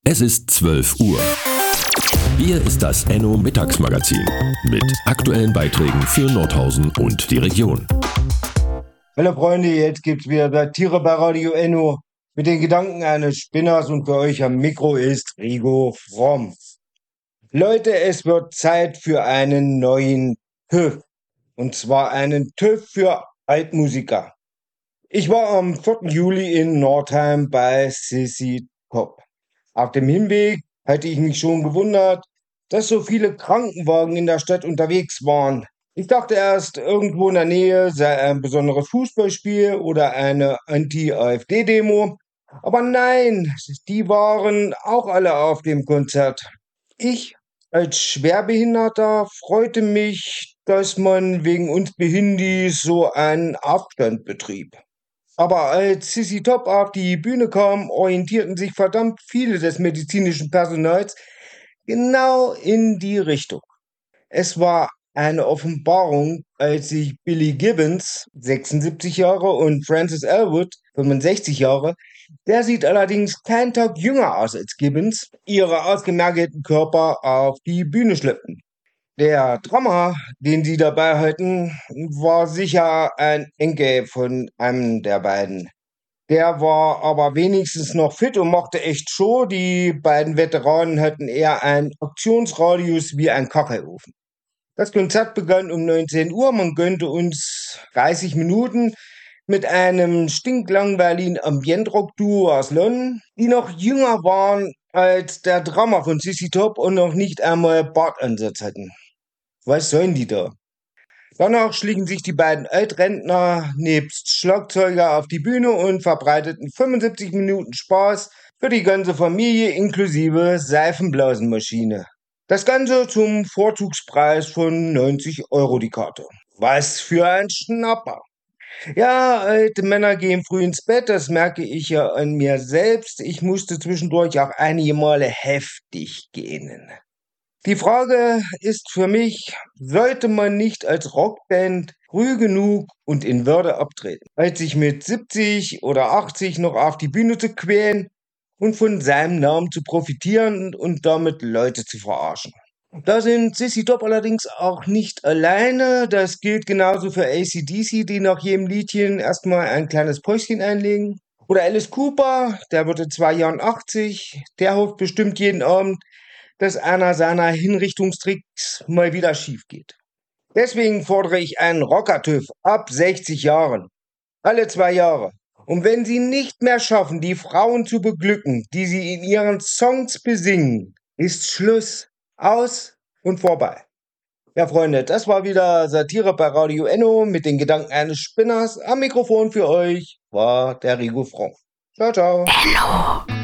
Es ist 12 Uhr. Hier ist das Enno Mittagsmagazin mit aktuellen Beiträgen für Nordhausen und die Region. Hallo Freunde, jetzt gibt's wieder Satire bei Radio Enno mit den Gedanken eines Spinners und für euch am Mikro ist Rigo Fromm. Leute, es wird Zeit für einen neuen TÜV. Und zwar einen TÜV für Altmusiker. Ich war am 4. Juli in Nordheim bei Sissy Top. Auf dem Hinweg hatte ich mich schon gewundert, dass so viele Krankenwagen in der Stadt unterwegs waren. Ich dachte erst, irgendwo in der Nähe sei ein besonderes Fußballspiel oder eine Anti-AfD-Demo. Aber nein, die waren auch alle auf dem Konzert. Ich als Schwerbehinderter freute mich, dass man wegen uns Behindis so einen Abstand betrieb. Aber als Sissy Top auf die Bühne kam, orientierten sich verdammt viele des medizinischen Personals genau in die Richtung. Es war eine Offenbarung, als sich Billy Gibbons, 76 Jahre, und Francis Elwood, 65 Jahre, der sieht allerdings keinen Tag jünger aus als Gibbons, ihre ausgemergelten Körper auf die Bühne schleppten. Der Drummer, den sie dabei hatten, war sicher ein Enkel von einem der beiden. Der war aber wenigstens noch fit und machte echt Show. Die beiden Veteranen hatten eher einen Aktionsradius wie ein Kachelofen. Das Konzert begann um 19 Uhr. Man gönnte uns 30 Minuten mit einem stinklangweiligen Ambient-Rock-Duo aus London, die noch jünger waren als der Drummer von Sissy Top und noch nicht einmal Bartansatz hatten. Was sollen die da? Danach schlichen sich die beiden Altrentner nebst Schlagzeuger auf die Bühne und verbreiteten 75 Minuten Spaß für die ganze Familie inklusive Seifenblasenmaschine. Das Ganze zum Vorzugspreis von 90 € die Karte. Was für ein Schnapper! Ja, alte Männer gehen früh ins Bett, das merke ich ja an mir selbst. Ich musste zwischendurch auch einige Male heftig gähnen. Die Frage ist für mich, sollte man nicht als Rockband früh genug und in Würde abtreten, als sich mit 70 oder 80 noch auf die Bühne zu quälen und von seinem Namen zu profitieren und damit Leute zu verarschen. Da sind Sissy Top allerdings auch nicht alleine. Das gilt genauso für AC/DC, die nach jedem Liedchen erstmal ein kleines Päuschen einlegen. Oder Alice Cooper, der wird in 2 Jahren 80. Der hofft bestimmt jeden Abend, dass einer seiner Hinrichtungstricks mal wieder schief geht. Deswegen fordere ich einen Rocker-TÜV ab 60 Jahren. Alle 2 Jahre. Und wenn sie nicht mehr schaffen, die Frauen zu beglücken, die sie in ihren Songs besingen, ist Schluss. Aus und vorbei. Ja, Freunde, das war wieder Satire bei Radio Enno mit den Gedanken eines Spinners. Am Mikrofon für euch war der Rigo Fromm. Ciao, ciao. Enno.